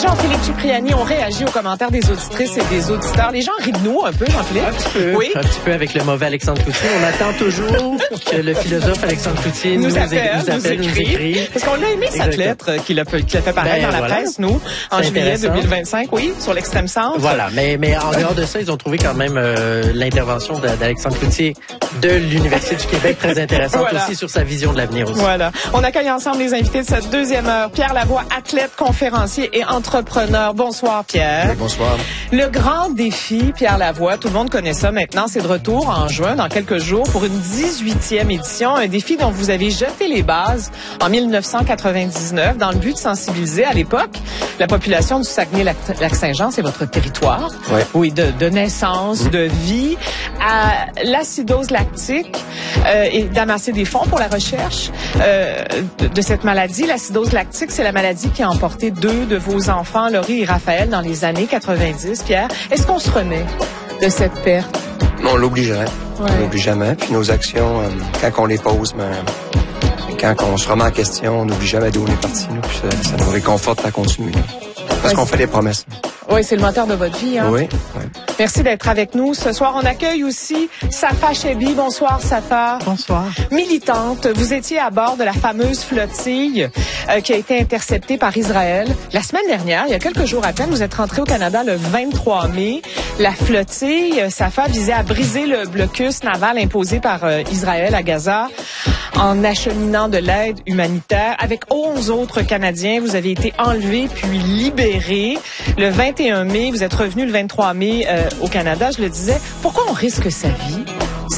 Jean-Philippe Cipriani ont réagi aux commentaires des auditrices et des auditeurs. Les gens rient de nous un peu, Jean-Philippe. Un petit peu. Oui. Un petit peu avec le mauvais Alexandre Cloutier. On attend toujours que le philosophe Alexandre Cloutier nous écrit. Parce qu'on a aimé cette lettre qu'il a fait paraître dans la presse, nous, en juillet 2025, oui, sur l'extrême centre. Voilà, mais en dehors de ça, ils ont trouvé quand même l'intervention d'Alexandre Cloutier de l'Université du Québec très intéressante aussi sur sa vision de l'avenir aussi. Voilà. On accueille ensemble les invités de cette deuxième heure. Pierre Lavoie, athlète, conférencier et entrepreneur. Bonsoir, Pierre. Oui, bonsoir. Le grand défi, Pierre Lavoie, tout le monde connaît ça maintenant, c'est de retour en juin, dans quelques jours, pour une 18e édition. Un défi dont vous avez jeté les bases en 1999 dans le but de sensibiliser à l'époque la population du Saguenay-Lac-Saint-Jean, c'est votre territoire. Oui. Oui, de naissance, de vie, à l'acidose lactique et d'amasser des fonds pour la recherche de cette maladie. L'acidose lactique, c'est la maladie qui a emporté 2 de vos enfants, Laurie et Raphaël, dans les années 90. Pierre, est-ce qu'on se remet de cette perte? On l'oublie jamais. Ouais. On l'oublie jamais. Puis nos actions, quand on les pose, quand on se remet en question, on n'oublie jamais d'où on est parti. Puis ça nous réconforte à continuer. Parce qu'on fait des promesses. Oui, c'est le moteur de votre vie. Hein? Oui. Merci d'être avec nous. Ce soir, on accueille aussi Safa Chebi. Bonsoir, Safa. Bonsoir. Militante, vous étiez à bord de la fameuse flottille qui a été interceptée par Israël. La semaine dernière, il y a quelques jours à peine, vous êtes rentré au Canada le 23 mai. La flottille, Safa, visait à briser le blocus naval imposé par Israël à Gaza en acheminant de l'aide humanitaire. Avec 11 autres Canadiens, vous avez été enlevés puis libérés. Le 21 mai, vous êtes revenu le 23 mai au Canada, je le disais. Pourquoi on risque sa vie